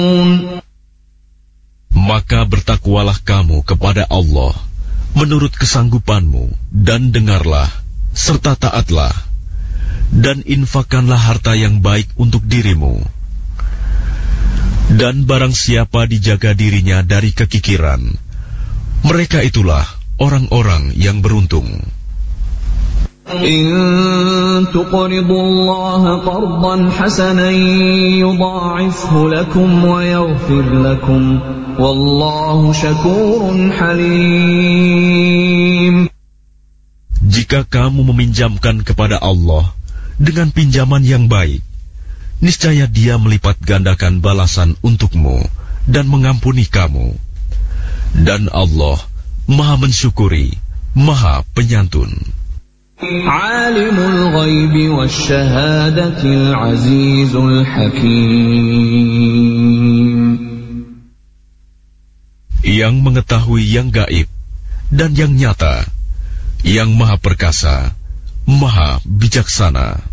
Maka bertakwalah kamu kepada Allah menurut kesanggupanmu, dan dengarlah serta taatlah, dan infakkanlah harta yang baik untuk dirimu. Dan barang siapa dijaga dirinya dari kekikiran, mereka itulah orang-orang yang beruntung. In tuqridullaha qardan hasanan yudha'ifhu lakum wa yaghfir lakum wallahu syakurun halim. Jika kamu meminjamkan kepada Allah dengan pinjaman yang baik, niscaya Dia melipat gandakan balasan untukmu dan mengampuni kamu. Dan Allah Maha mensyukuri, Maha penyantun. Alimul ghaibi wasyahadatil azizul hakim. Yang mengetahui yang gaib dan yang nyata, yang Maha perkasa, Maha bijaksana.